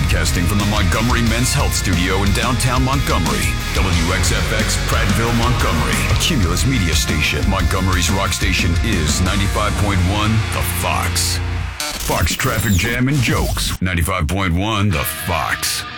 Broadcasting from the Montgomery Men's Health Studio in downtown Montgomery. WXFX, Prattville, Montgomery. A Cumulus media station. Montgomery's rock station is 95.1 The Fox. Fox Traffic Jam and Jokes. 95.1 The Fox.